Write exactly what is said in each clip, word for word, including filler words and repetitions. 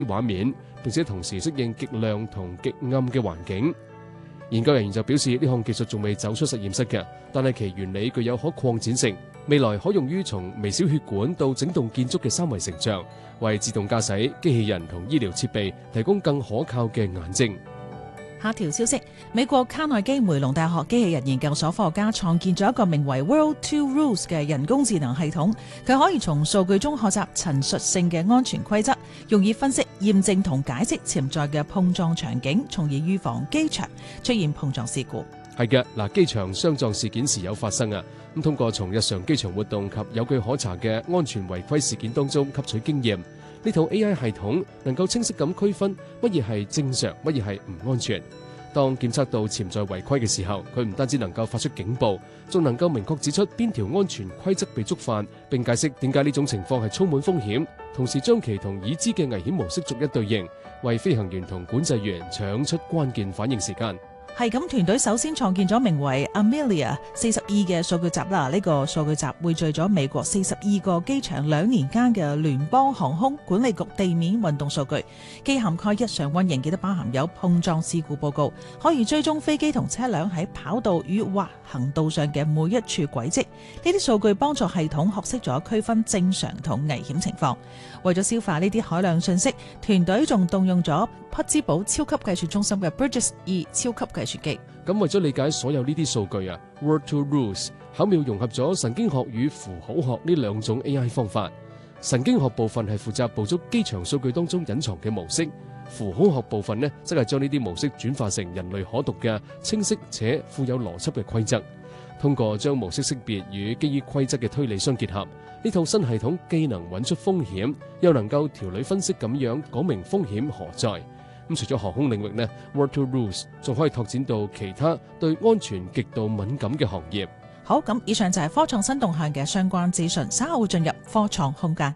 畫面，並且同時適應極亮同極暗嘅環境。研究人員就表示，呢項技術仲未走出實驗室嘅，但係其原理具有可擴展性，未來可用於從微小血管到整棟建築嘅三維成像，為自動駕駛、機器人同醫療設備提供更可靠嘅眼睛。 下條消息，美國卡內基梅隆大學機器人研究所科學家創建咗一個名為 World Two Rules 嘅人工智能系統，佢可以從數據中學習陳述性嘅安全規則，用以分析、驗證同解釋潛在嘅碰撞場景，從而預防機場出現碰撞事故。 係嘅，嗱，機場相撞事件時有發生啊，咁通過從日常機場活動及有據可查嘅安全違規事件當中吸取經驗，呢套 A I 系統能夠清晰咁區分乜嘢係正常，乜嘢係唔安全。當檢測到潛在違規嘅時候，佢唔單止能夠發出警報，仲能夠明確指出邊條安全規則被觸犯，並解釋點解呢種情況係充滿風險，同時將其同已知嘅危險模式逐一對應，為飛行員同管制員搶出關鍵反應時間。 係咁，團隊首先創建咗名為 Amelia 四十二嘅數據集啦。呢個數據集匯聚咗美國四十二個機場兩年間嘅聯邦航空管理局地面運動數據，既涵蓋日常運營，亦都包含有碰撞事故報告，可以追蹤飛機同車輛喺跑道與滑行道上嘅每一處軌跡。呢啲數據幫助系統學識咗區分正常同危險情況。為咗消化呢啲海量信息，團隊仲動用咗匹茲堡超級計算中心嘅 Bridges 二超級計算機。 咁為咗理解所有呢啲數據啊 ，World Two Rules 巧妙融合咗神經學與符號學呢兩種 A I 方法。神經學部分係負責捕捉機場數據當中隱藏嘅模式，符號學部分呢，則係將呢啲模式轉化成人類可讀嘅清晰且富有邏輯嘅規則。通過將模式識別與基於規則嘅推理相結合，呢套新系統既能揾出風險，又能夠條理分析咁樣講明風險何在。咁除咗航空領域呢 World Two Rules 仲可以拓展到其他對安全極度敏感嘅行業。 好，咁以上就係科創新動向嘅相關資訊，稍後會進入科創空間。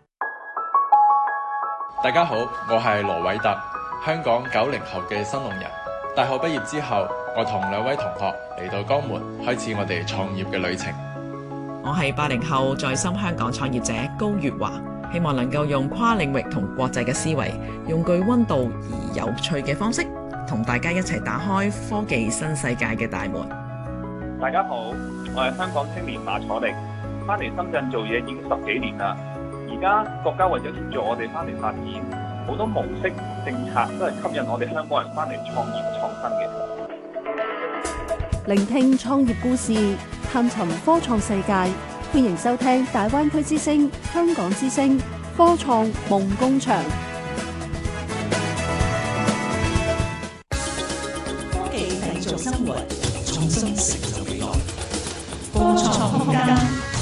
大家好，我係羅偉特，香港九零後嘅新農人。大學畢業之後，我同兩位同學嚟到江門，開始我哋創業嘅旅程。 我係八零後在深香港創業者高月華，希望能夠用跨領域同國際嘅思維，用具溫度而有趣嘅方式，同大家一齊打開科技新世界嘅大門。 大家好，我係香港青年馬楚力，翻嚟深圳做嘢已經十幾年啦。而家國家為咗協助我哋翻嚟發展，好多模式政策都係吸引我哋香港人翻嚟創業創新嘅。 聆聽創業故事，探尋科創世界，歡迎收聽大灣區之聲、香港之聲科創夢工場。 科技製造生活，創新成就未來。科創空間。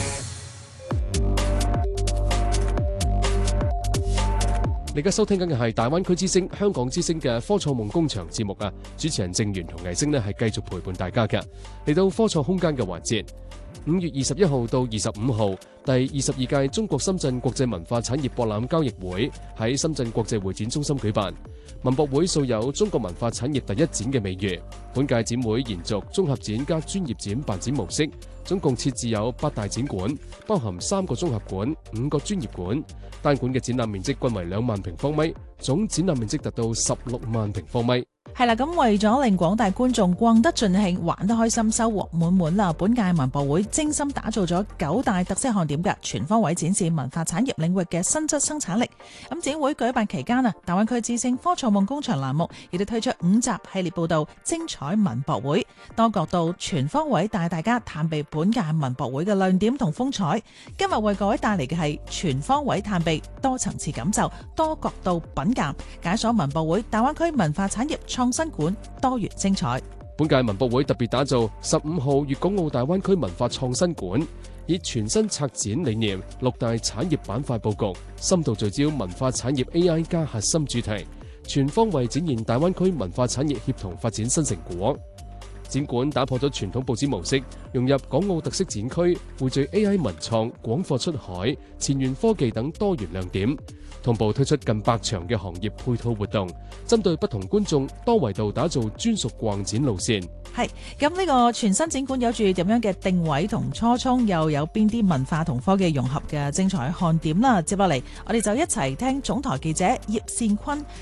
你而家收聽緊嘅係大灣區之聲、香港之聲嘅科創夢工場節目啊！主持人鄭源同魏星呢係繼續陪伴大家嘅，嚟到科創空間嘅環節。五月二十一號到二十五號，第二十二屆中國深圳國際文化產業博覽交易會喺深圳國際會展中心舉辦。文博會素有中國文化產業第一展嘅美譽，本屆展會延續綜合展加專業展辦展模式，總共設置有八大展館，包含三個綜合館、五個專業館。單館嘅展覽面積均為兩萬平方米，總展覽面積達到十六萬平方米。 係啦，咁為咗令廣大觀眾逛得盡興、玩得開心、收穫滿滿啦，本屆文博會精心打造咗九大特色看點嘅，全方位展示文化產業領域嘅新質生產力。咁展會舉辦期間啊，大灣區之聲科創夢工場欄目亦都推出五集系列報道，精彩文博會，多角度全方位帶大家探秘本屆文博會嘅亮點同風采。今日為各位帶嚟嘅係全方位探秘、多層次感受、多角度品鑑，解鎖文博會大灣區文化產業創新館多元精彩。 本屆文博會特別打造十五號粵港澳大灣區文化創新館，以全新策展理念、六大產業板塊佈局，深度聚焦文化產業 A I 加核心主題，全方位展現大灣區文化產業協同發展新成果。 展館打破咗傳統佈展模式，融入港澳特色展區，匯聚 A I 文創、廣貨出海、前沿科技等多元亮點，同步推出近百場嘅行業配套活動，針對不同觀眾多維度打造專屬逛展路線。 係咁，呢個全新展館有住點樣嘅定位同初衷，又有邊啲文化同科技融合嘅精彩看點啦？接落嚟，我哋就一齊聽總台記者葉善坤